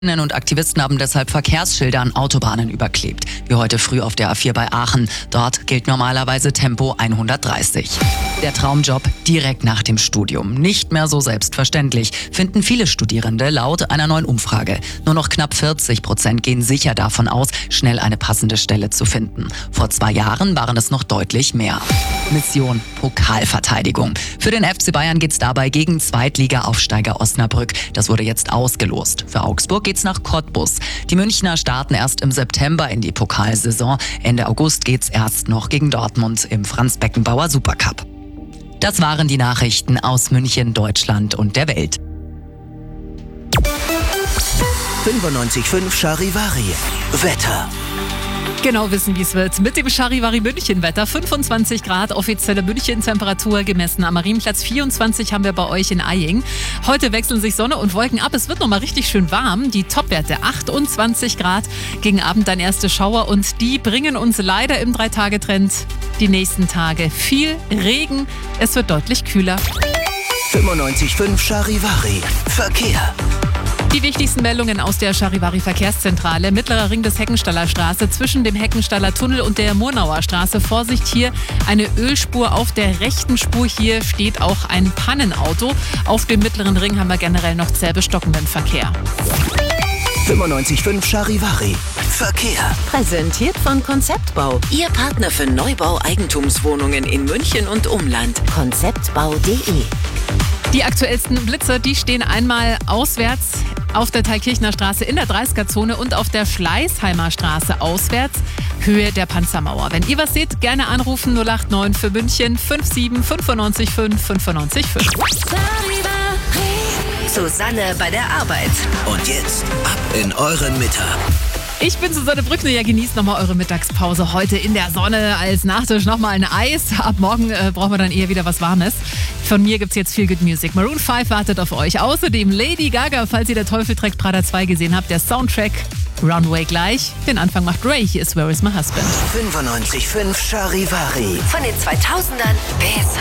Und Aktivisten haben deshalb Verkehrsschilder an Autobahnen überklebt, wie heute früh auf der A4 bei Aachen. Dort gilt normalerweise Tempo 130. Der Traumjob direkt nach dem Studium. Nicht mehr so selbstverständlich, finden viele Studierende laut einer neuen Umfrage. Nur noch knapp 40% gehen sicher davon aus, schnell eine passende Stelle zu finden. Vor 2 Jahren waren es noch deutlich mehr. Mission Pokalverteidigung. Für den FC Bayern geht's dabei gegen Zweitliga-Aufsteiger Osnabrück. Das wurde jetzt ausgelost. Für Augsburg geht's nach Cottbus. Die Münchner starten erst im September in die Pokalsaison. Ende August geht's erst noch gegen Dortmund im Franz-Beckenbauer Supercup. Das waren die Nachrichten aus München, Deutschland und der Welt. 95.5 Charivari. Wetter. Genau wissen, wie es wird. Mit dem Charivari München-Wetter. 25 Grad, offizielle München-Temperatur gemessen am Marienplatz. 24 haben wir bei euch in Eying. Heute wechseln sich Sonne und Wolken ab. Es wird nochmal richtig schön warm. Die Topwerte 28 Grad. Gegen Abend dann erste Schauer und die bringen uns leider im 3-Tage-Trend die nächsten Tage viel Regen. Es wird deutlich kühler. 95.5 Charivari. Verkehr. Die wichtigsten Meldungen aus der Charivari Verkehrszentrale. Mittlerer Ring des Heckenstaller Straße zwischen dem Heckenstaller Tunnel und der Murnauer Straße. Vorsicht, hier eine Ölspur auf der rechten Spur. Hier steht auch ein Pannenauto. Auf dem Mittleren Ring haben wir generell noch sehr bestockenden Verkehr. 95.5 Charivari. Verkehr. Präsentiert von Konzeptbau. Ihr Partner für Neubau-Eigentumswohnungen in München und Umland. Konzeptbau.de. Die aktuellsten Blitzer, die stehen einmal auswärts auf der Thalkirchner Straße in der 30er-Zone und auf der Schleißheimer Straße auswärts, Höhe der Panzermauer. Wenn ihr was seht, gerne anrufen 089 für München 57 95 5 95 5. Susanne bei der Arbeit. Und jetzt ab in euren Mittag. Ich bin Susanne Brückner, ja, genießt nochmal eure Mittagspause heute in der Sonne. Als Nachtisch nochmal ein Eis. Ab morgen brauchen wir dann eher wieder was Warmes. Von mir gibt's jetzt viel Good Music. Maroon 5 wartet auf euch. Außerdem Lady Gaga, falls ihr Der Teufel trägt Prada 2 gesehen habt. Der Soundtrack Runway gleich. Den Anfang macht Ray. Hier ist Where is my husband. 95.5 Charivari. Von den 2000ern bis